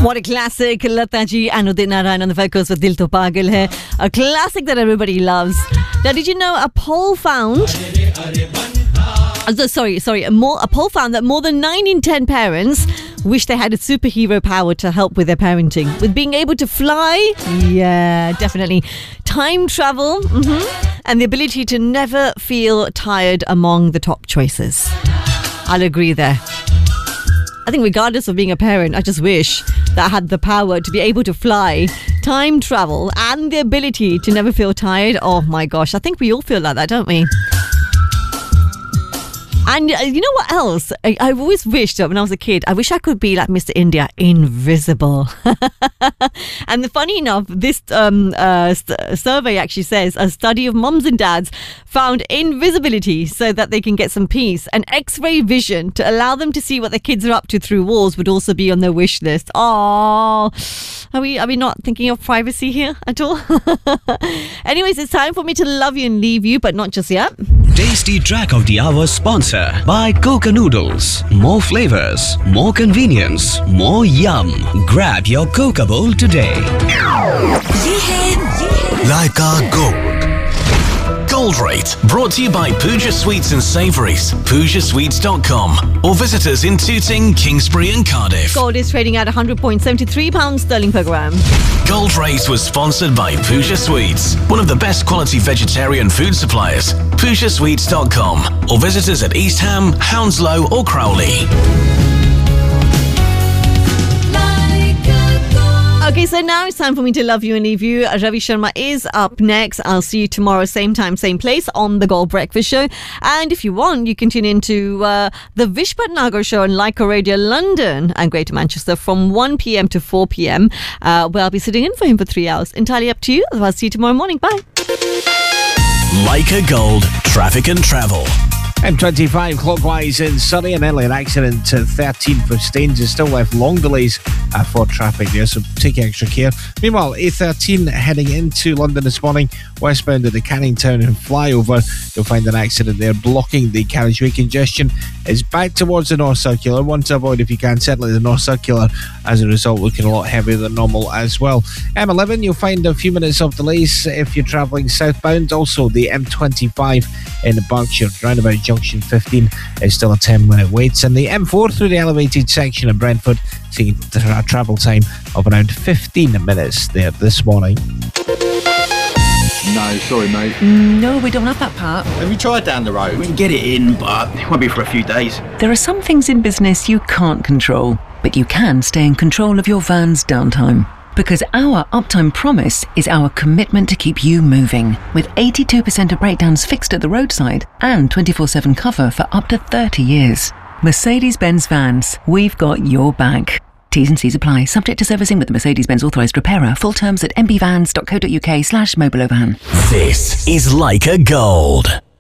What a classic, Lata ji and Udit Narayan on the vocals with Dil To Pagal Hai. A classic that everybody loves. Now, did you know a poll found... A poll found that more than 9 in 10 parents wish they had a superhero power to help with their parenting. With being able to fly, yeah, definitely. Time travel, and the ability to never feel tired among the top choices. I'll agree there. I think regardless of being a parent, I just wish that I had the power to be able to fly, time travel, and the ability to never feel tired. Oh my gosh, I think we all feel like that, don't we? And you know what else? I've always wished that when I was a kid, I wish I could be like Mr. India, invisible. And funny enough, this survey actually says a study of mums and dads found invisibility so that they can get some peace. And X-ray vision to allow them to see what their kids are up to through walls would also be on their wish list. Oh, are we not thinking of privacy here at all? Anyways, it's time for me to love you and leave you, but not just yet. Tasty Track of the Hour sponsor by Coca Noodles. More flavors, more convenience, more yum. Grab your Coca bowl today. Laika Gold. Gold Rate, brought to you by Pooja Sweets and Savouries, PoojaSweets.com, or visit us in Tooting, Kingsbury and Cardiff. Gold is trading at £100.73 sterling per gram. Gold Rate was sponsored by Pooja Sweets, one of the best quality vegetarian food suppliers, PoojaSweets.com, or visit us at East Ham, Hounslow or Crowley. Okay, so now it's time for me to love you and leave you. Ravi Sharma is up next. I'll see you tomorrow, same time, same place on the Gold Breakfast Show. And if you want, you can tune into the Vish Bhatnagar Show on Leica Radio London and Greater Manchester from 1 p.m. to 4 p.m. Where I'll be sitting in for him for 3 hours. Entirely up to you. I'll see you tomorrow morning. Bye. Leica Gold, traffic and travel. M25 clockwise in Surrey, an earlier accident to 13th of Staines is still left long delays for traffic there, so take extra care. Meanwhile, A13 heading into London this morning, westbound at the Canning Town and flyover, you'll find an accident there blocking the carriageway. Congestion is back towards the North Circular. One to avoid if you can, certainly the North Circular, as a result, looking a lot heavier than normal as well. M11, you'll find a few minutes of delays if you're travelling southbound. Also, the M25 in Berkshire, roundabout Junction 15 is still a 10-minute wait, and the M4 through the elevated section of Brentford seeing a travel time of around 15 minutes there this morning. No, sorry mate. No, we don't have that part. Have you tried down the road? We can get it in, but it won't be for a few days. There are some things in business you can't control, but you can stay in control of your van's downtime. Because our uptime promise is our commitment to keep you moving, with 82% of breakdowns fixed at the roadside and 24/7 cover for up to 30 years. Mercedes-Benz Vans, we've got your back. T's and C's apply, subject to servicing with the Mercedes-Benz authorised repairer. Full terms at mbvans.co.uk/mobilovan. This is Leica Gold.